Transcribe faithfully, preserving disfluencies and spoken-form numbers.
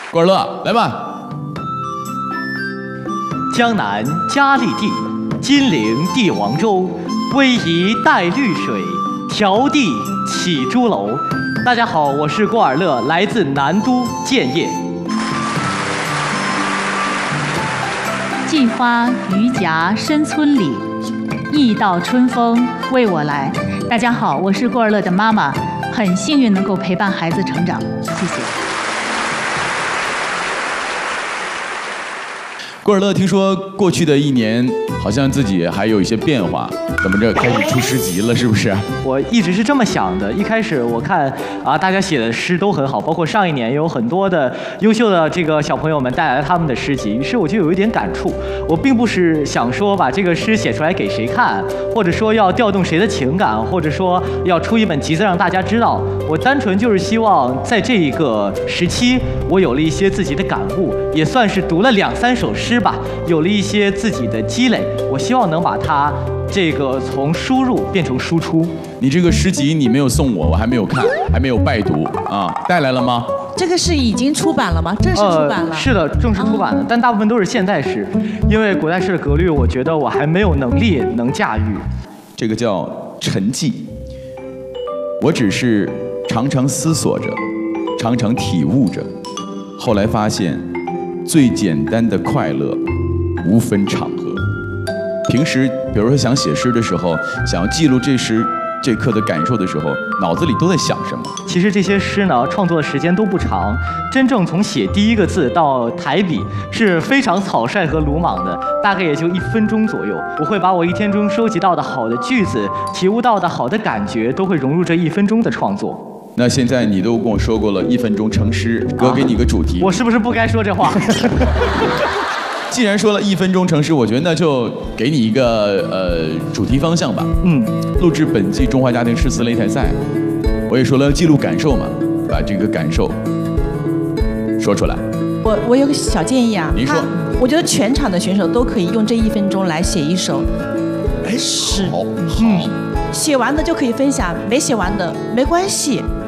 郭尔乐，来吧。 江南佳丽地，金陵帝王州，逶迤带绿水，迢递起朱楼。大家好，我是郭尔乐，来自南都建业。 荠花渔夹深村里，一道春风为我来。大家好，我是郭尔乐的妈妈，很幸运能够陪伴孩子成长，谢谢。 郭尔乐听说过去的一年，好像自己还有一些变化，怎么着开始出诗集了，是不是？ 我一直是这么想的。一开始我看啊，大家写的诗都很好，包括上一年有很多的优秀的这个小朋友们带来了他们的诗集，于是我就有一点感触。我并不是想说把这个诗写出来给谁看，或者说要调动谁的情感，或者说要出一本集子让大家知道。我单纯就是希望在这一个时期，我有了一些自己的感悟，也算是读了两三首诗吧，有了一些自己的积累。我希望能把它这个从输入变成输出。 你这个诗集你没有送我，我还没有看，还没有拜读啊，带来了吗？ 这个是已经出版了吗？正式出版了？ 呃、是的，正式出版了，但大部分都是现代诗，因为古代诗的格律，我觉得我还没有能力能驾驭。 这个叫沉寂，我只是常常思索着，常常体悟着，后来发现，最简单的快乐，无分场合。平时，比如说想写诗的时候，想要记录这时这刻的感受的时候，脑子里都在想什么？ 其实这些诗呢，创作的时间都不长，真正从写第一个字到抬笔是非常草率和鲁莽的，大概也就一分钟左右。我会把我一天中收集到的好的句子、体悟到的好的感觉，都会融入这一分钟的创作。 那现在你都跟我说过了，一分钟成诗，哥给你个主题， 啊、我是不是不该说这话？ 既然说了一分钟成诗，我觉得那就给你一个呃主题方向吧。 嗯， 录制本季中华家庭诗词擂台赛，我也说了记录感受嘛，把这个感受说出来。 我我有个小建议啊， 您说， 我觉得全场的选手都可以用这一分钟来写一首诗。 好，好。 嗯，写完的就可以分享，没写完的没关系。